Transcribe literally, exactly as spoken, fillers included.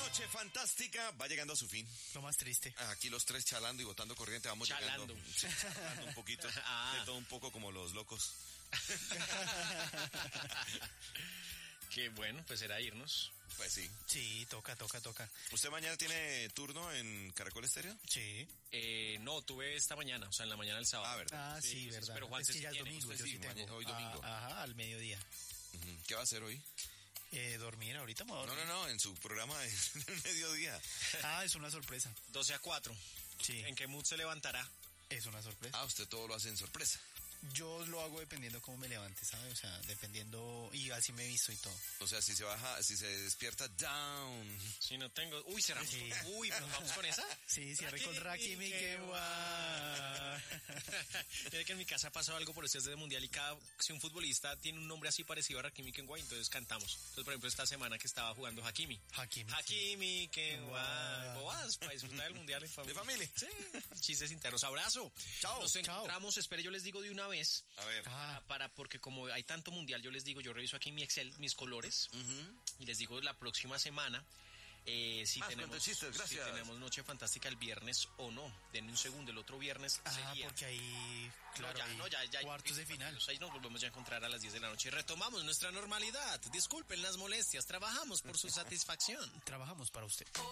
Noche fantástica va llegando a su fin. Lo más triste. Aquí los tres chalando y botando corriente, vamos Chalando. llegando. Sí, chalando un poquito. Ah. De todo un poco como los locos. Qué bueno, pues era irnos. Pues sí. Sí, toca, toca, toca. ¿Usted mañana tiene turno en Caracol Estéreo? Sí. Eh, no, tuve esta mañana, o sea, en la mañana del sábado. Ah, ¿verdad? Ah, sí, Sí, sí, verdad. pero Juan es se que ya es tiene, domingo, usted yo sí, sí tengo. mañana- hoy domingo. Ah, ajá, al mediodía. Ujú. ¿Qué va a hacer hoy? Eh, dormir, ahorita me voy a No, dormir. no, no, en su programa de el mediodía. Ah, es una sorpresa. doce a cuatro. Sí, ¿En qué mood se levantará? es una sorpresa. Ah, usted todo lo hace en sorpresa. Yo lo hago dependiendo cómo me levante, ¿sabes? O sea, dependiendo, y así me he visto y todo. O sea, si se baja, si se despierta down. Si no tengo... Uy, cerramos. Sí. Uy, ¿nos vamos con esa? Sí, cierre con Rakim y que que guau. Mira que en mi casa ha pasado algo por ustedes de mundial y cada si un futbolista tiene un nombre así parecido a Hakimi Kenway, entonces cantamos. Entonces, por ejemplo, esta semana que estaba jugando Hakimi. Hakimi. Hakimi Kenway. Guau. Bobadas para disfrutar del mundial en familia. De familia. Sí, chistes internos. Abrazo. Chao. Nos Chao. encontramos, espere, yo les digo de una vez. A ver. Ah, Para, porque como hay tanto mundial, yo les digo, yo reviso aquí mi Excel, mis colores, Ujú. y les digo la próxima semana eh, si, Más tenemos, cuentos chistes, si gracias. tenemos Noche Fantástica el viernes o no. Denme un segundo, el otro viernes ah, sería... porque ahí, claro, no, ya, ahí no, ya, ya, cuartos de final. Ahí nos volvemos ya a encontrar a las diez de la noche y retomamos nuestra normalidad. Disculpen las molestias, trabajamos por su satisfacción. Trabajamos para usted.